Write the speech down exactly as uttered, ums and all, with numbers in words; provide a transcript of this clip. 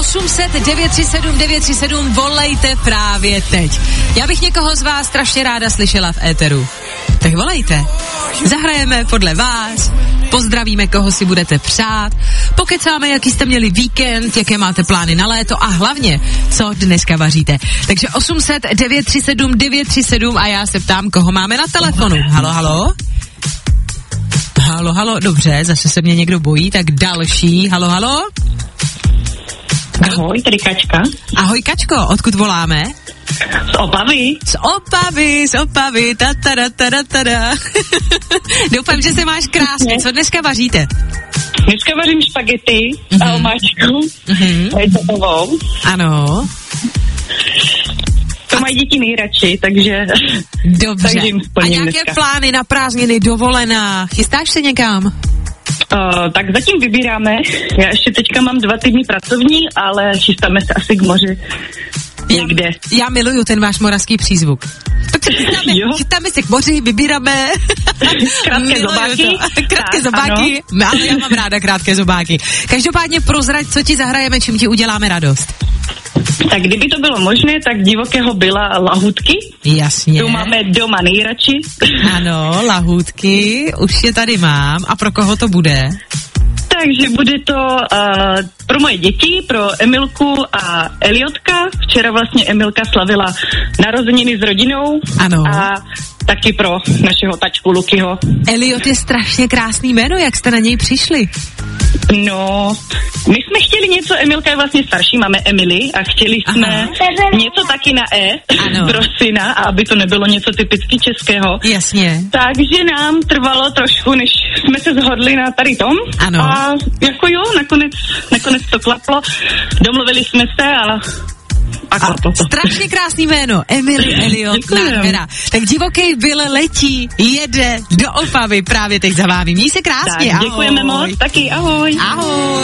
osm set devět tři sedm devět tři sedm, volejte právě teď. Já bych někoho z vás strašně ráda slyšela v éteru. Tak volejte. Zahrajeme podle vás, pozdravíme, koho si budete přát, pokecáme, jaký jste měli víkend, jaké máte plány na léto a hlavně, co dneska vaříte. Takže osm set devět tři sedm devět tři sedm a já se ptám, koho máme na telefonu. Halo, halo? Halo, halo, dobře, zase se mě někdo bojí, tak další. Halo, halo? Ahoj, tady Kačka. Ahoj Kačko, odkud voláme? Z Opavy. Z Opavy, z Opavy, ta ta ta ta ta ta. Doufám, že se máš krásně. Co dneska vaříte? Dneska vařím špagety mm-hmm. a omáčku. Mm-hmm. Ano. To mají děti nejradši, takže... Dobře. takže jim a nějaké dneska. plány na prázdniny, dovolená? Chystáš se někam? Uh, tak zatím vybíráme. Já ještě teďka mám dva týdny pracovní, ale chystáme se asi k moři. Někde. Já, já miluju ten váš moravský přízvuk. Tak se chytáme, chytáme se k moři, vybíráme. Krátké zobáky. Krátké zobáky. No, ale já mám ráda krátké zobáky. Každopádně prozrať, co ti zahrajeme, čím ti uděláme radost. Tak kdyby to bylo možné, tak divokého byla lahůdky. Jasně. Tu máme doma nejradši. Ano, lahůdky, už je tady mám. A pro koho to bude? Takže bude to uh, pro moje děti, pro Emilku a Eliotka. Včera vlastně Emilka slavila narozeniny s rodinou. Ano. A taky pro našeho tačku Lukyho. Eliot je strašně krásný jméno, jak jste na něj přišli? No, my jsme chtěli něco, Emilka je vlastně starší, máme Emily a chtěli jsme Aha. něco taky na E ano. pro syna, a aby to nebylo něco typicky českého. Jasně. Takže nám trvalo trošku, než jsme se shodli na tady tom. Ano. A jako jo, nakonec, nakonec to klaplo, domluvili jsme se a... A, a strašně krásný jméno, Emily Eliot, nádhera. Tak divoký Bill letí, jede do Opavy právě teď za vámi. Měj se krásně, tak, ahoj. Děkujeme moc, taky ahoj. Ahoj.